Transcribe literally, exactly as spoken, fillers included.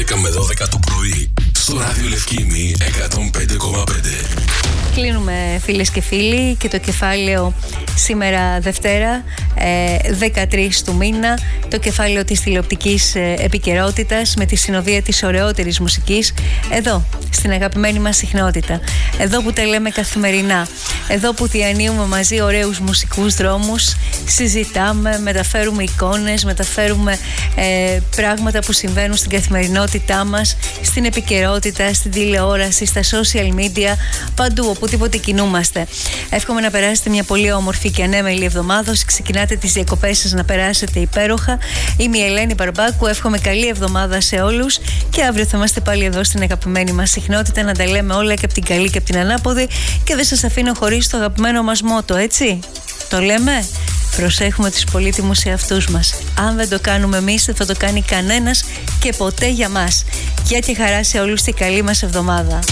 δέκα με δώδεκα το πρωί στο Ράδιο Λευκήμη εκατόν πέντε κόμμα πέντε. Κλείνουμε, φίλες και φίλοι, και το κεφάλαιο σήμερα Δευτέρα, δεκατρείς του μήνα, το κεφάλαιο της τηλεοπτικής επικαιρότητας με τη συνοδεία της ωραιότερης μουσικής, εδώ, στην αγαπημένη μας συχνότητα, εδώ που τα λέμε καθημερινά, εδώ που διανύουμε μαζί ωραίους μουσικούς δρόμους, συζητάμε, μεταφέρουμε εικόνες, μεταφέρουμε ε, πράγματα που συμβαίνουν στην καθημερινότητά μας, στην επικαιρότητα, στην τηλεόραση, στα social media, παντού, οπουδήποτε κινούμαστε. Εύχομαι να περάσετε μια πολύ όμορφη και ανέμελη εβδομάδα. Όσοι ξεκινάτε τις διακοπές σας, να περάσετε υπέροχα. Είμαι η Ελένη Μπαρμπάκου. Εύχομαι καλή εβδομάδα σε όλους. Και αύριο θα είμαστε πάλι εδώ στην αγαπημένη μας συχνότητα να τα λέμε όλα και από την καλή και από την ανάποδη. Και δεν σας αφήνω χωρίς το αγαπημένο μας μότο, έτσι. Το λέμε. Προσέχουμε τους πολύτιμους εαυτούς μας. Αν δεν το κάνουμε εμείς, δεν θα το κάνει κανένας και ποτέ για μας. Γεια και χαρά σε όλους, τη καλή μας εβδομάδα.